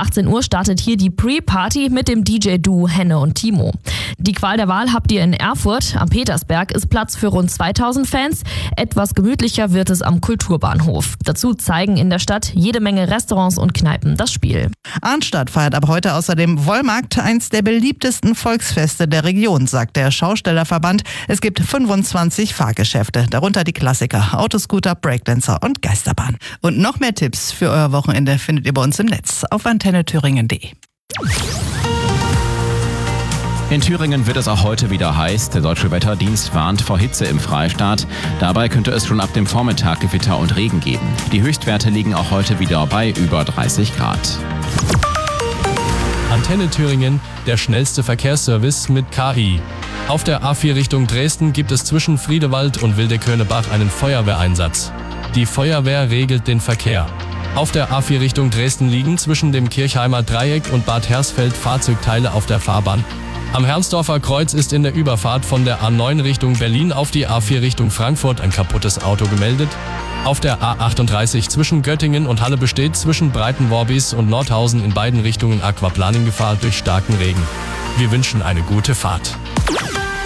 18 Uhr startet hier die Pre-Party mit dem DJ-Duo Henne und Timo. Die Qual der Wahl habt ihr in Erfurt. Am Petersberg ist Platz für rund 2000 Fans. Etwas gemütlicher wird es am Kulturbahnhof. Dazu zeigen in der Stadt jede Menge Restaurants und Kneipen das Spiel. Arnstadt feiert ab heute außerdem Wollmarkt, eins der beliebtesten Volksfeste der Region, sagt der Schaustellerverband. Es gibt 25 Fahrgeschäfte, darunter die Klassiker Autoscooter, Breakdancer und Geisterbahn. Und noch mehr Tipps für euer Wochenende findet ihr bei uns im Netz auf antennethüringen.de. In Thüringen wird es auch heute wieder heiß. Der Deutsche Wetterdienst warnt vor Hitze im Freistaat. Dabei könnte es schon ab dem Vormittag Gewitter und Regen geben. Die Höchstwerte liegen auch heute wieder bei über 30 Grad. Antenne Thüringen, der schnellste Verkehrsservice mit KI. Auf der A4 Richtung Dresden gibt es zwischen Friedewald und Wildeköhne-Bach einen Feuerwehreinsatz. Die Feuerwehr regelt den Verkehr. Auf der A4 Richtung Dresden liegen zwischen dem Kirchheimer Dreieck und Bad Hersfeld Fahrzeugteile auf der Fahrbahn. Am Hermsdorfer Kreuz ist in der Überfahrt von der A9 Richtung Berlin auf die A4 Richtung Frankfurt ein kaputtes Auto gemeldet. Auf der A38 zwischen Göttingen und Halle besteht zwischen Breitenworbis und Nordhausen in beiden Richtungen Aquaplaning-Gefahr durch starken Regen. Wir wünschen eine gute Fahrt.